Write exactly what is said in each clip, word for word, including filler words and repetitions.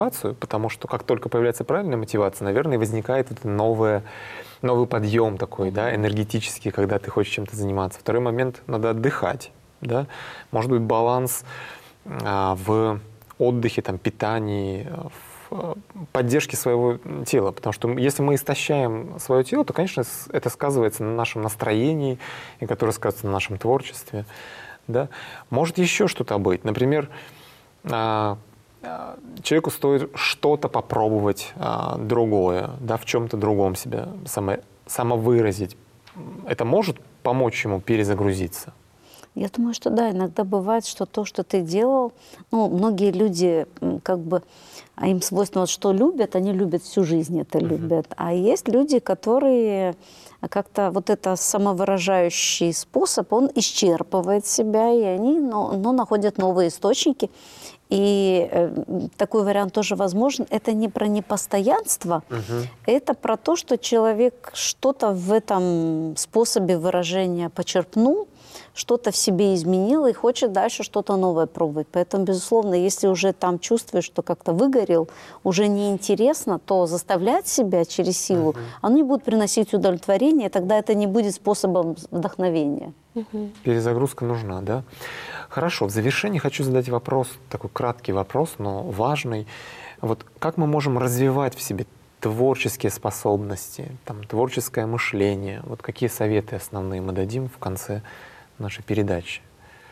мотивацию, потому что как только появляется правильная мотивация, наверное, возникает вот новое, новый подъем такой, да, энергетический, когда ты хочешь чем-то заниматься. Второй момент — надо отдыхать, да. Может быть, баланс а, в отдыхе, там, питании, в поддержке своего тела, потому что если мы истощаем свое тело, то, конечно, это сказывается на нашем настроении, и которое сказывается на нашем творчестве, да. Может еще что-то быть, например, а, человеку стоит что-то попробовать а, другое, да, в чем-то другом себя само, самовыразить. Это может помочь ему перезагрузиться? Я думаю, что да, иногда бывает, что то, что ты делал, ну, многие люди, как бы, а им свойственно, вот, что любят, они любят всю жизнь это uh-huh. любят. А есть люди, которые как-то вот это самовыражающий способ, он исчерпывает себя, и они но, но находят новые источники. И э, такой вариант тоже возможен. Это не про непостоянство, uh-huh. это про то, что человек что-то в этом способе выражения почерпнул, что-то в себе изменил и хочет дальше что-то новое пробовать. Поэтому, безусловно, если уже там чувствуешь, что как-то выгорел, уже неинтересно, то заставлять себя через силу, uh-huh. оно не будет приносить удовлетворение, тогда это не будет способом вдохновения. Uh-huh. Перезагрузка нужна, да? Хорошо, в завершении хочу задать вопрос, такой краткий вопрос, но важный. Вот как мы можем развивать в себе творческие способности, там, творческое мышление? Вот какие советы основные мы дадим в конце нашей передачи?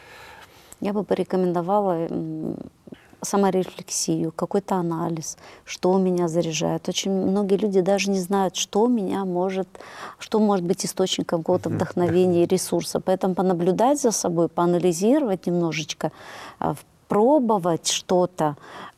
Я бы порекомендовала саморефлексию, какой-то анализ, что меня заряжает. Очень многие люди даже не знают, что меня может, что может быть источником какого-то вдохновения и ресурса. Поэтому понаблюдать за собой, поанализировать немножечко, пробовать что-то,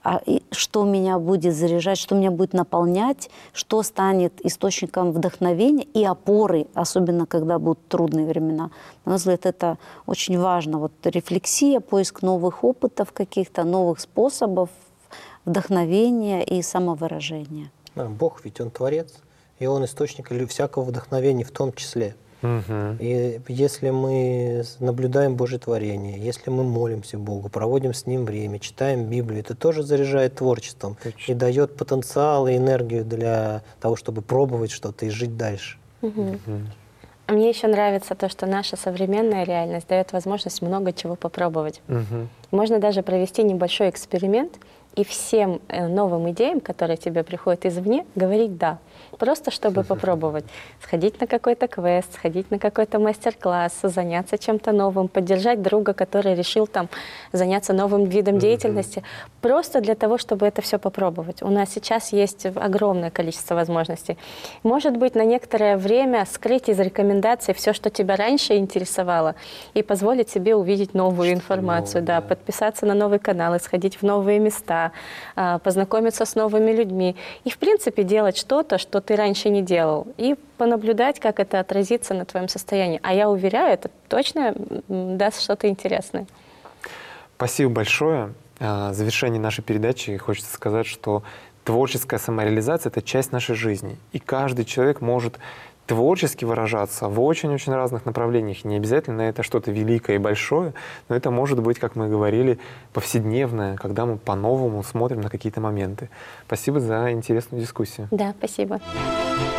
что меня будет заряжать, что меня будет наполнять, что станет источником вдохновения и опоры, особенно когда будут трудные времена. На мой взгляд, это очень важно. Вот рефлексия, поиск новых опытов каких-то, новых способов вдохновения и самовыражения. Бог ведь Он творец, и Он источник всякого вдохновения в том числе. Угу. И если мы наблюдаем Божье творение, если мы молимся Богу, проводим с Ним время, читаем Библию, это тоже заряжает творчеством. Точно. И дает потенциал и энергию для того, чтобы пробовать что-то и жить дальше. Угу. Угу. Мне еще нравится то, что наша современная реальность дает возможность много чего попробовать. Угу. Можно даже провести небольшой эксперимент и всем новым идеям, которые тебе приходят извне, говорить «да». Просто чтобы попробовать. Сходить на какой-то квест, сходить на какой-то мастер-класс, заняться чем-то новым, поддержать друга, который решил там заняться новым видом деятельности. Просто для того, чтобы это все попробовать. У нас сейчас есть огромное количество возможностей. Может быть, на некоторое время скрыть из рекомендаций все, что тебя раньше интересовало, и позволить себе увидеть новую что информацию, новое, да, да. подписаться на новые каналы, сходить в новые места, познакомиться с новыми людьми. И, в принципе, делать что-то, что ты раньше не делал, и понаблюдать, как это отразится на твоем состоянии. А я уверяю, это точно даст что-то интересное. Спасибо большое. В завершении нашей передачи хочется сказать, что творческая самореализация — это часть нашей жизни. И каждый человек может творчески выражаться в очень-очень разных направлениях. Не обязательно это что-то великое и большое, но это может быть, как мы говорили, повседневное, когда мы по-новому смотрим на какие-то моменты. Спасибо за интересную дискуссию. Да, спасибо.